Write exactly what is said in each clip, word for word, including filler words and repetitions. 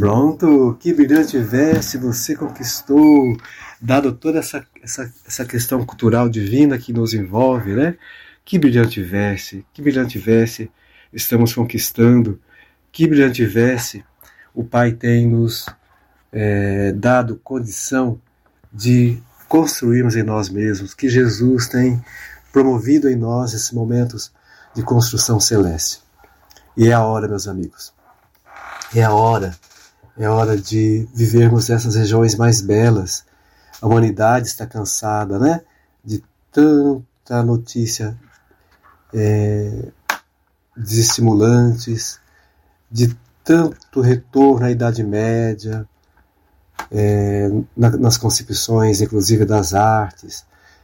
Pronto, que brilhante verso você conquistou, dado toda essa, essa, essa questão cultural divina que nos envolve, né? Que brilhante verso, que brilhante verso estamos conquistando, que brilhante verso o Pai tem nos é, dado condição de construirmos em nós mesmos, que Jesus tem promovido em nós esses momentos de construção celeste. E é a hora, meus amigos, é a hora É hora de vivermos essas regiões mais belas. A humanidade está cansada, né? De tanta notícia é, desestimulantes, de tanto retorno à Idade Média, é, na, nas concepções, inclusive das artes.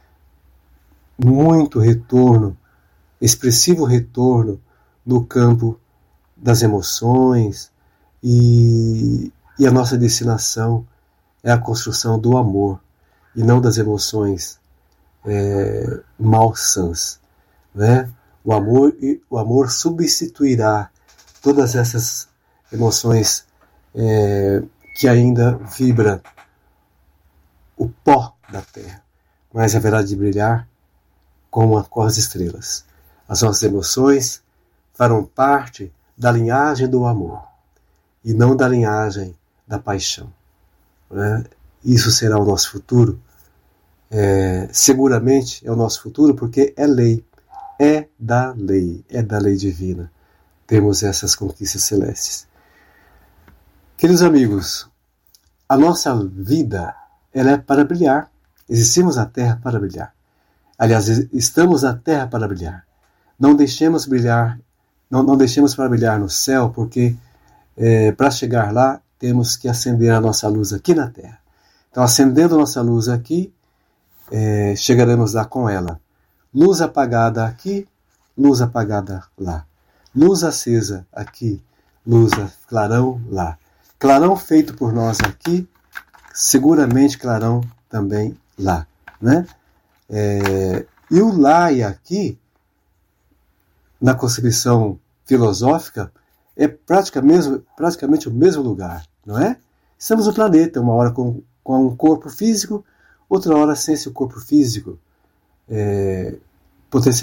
Muito retorno, expressivo retorno no campo das emoções. E, e a nossa destinação é a construção do amor e não das emoções é, malsãs, né? O amor, o amor substituirá todas essas emoções é, que ainda vibra o pó da terra, mas haverá de brilhar como com as estrelas. As nossas emoções farão parte da linhagem do amor e não da linhagem da paixão, né? Isso será o nosso futuro. É, seguramente é o nosso futuro, porque é lei, é da lei, é da lei divina. Temos essas conquistas celestes. Queridos amigos, a nossa vida ela é para brilhar. Existimos na Terra para brilhar. Aliás, estamos na Terra para brilhar. Não deixemos brilhar, não, não deixemos para brilhar no céu, porque É, para chegar lá, temos que acender a nossa luz aqui na Terra. Então, acendendo a nossa luz aqui, é, chegaremos lá com ela. Luz apagada aqui, luz apagada lá. Luz acesa aqui, luz clarão lá. Clarão feito por nós aqui, seguramente clarão também lá, né? É, e o lá e aqui, na concepção filosófica, é praticamente, praticamente o mesmo lugar, não é? Estamos no planeta, uma hora com, com um corpo físico, outra hora sem esse corpo físico, é,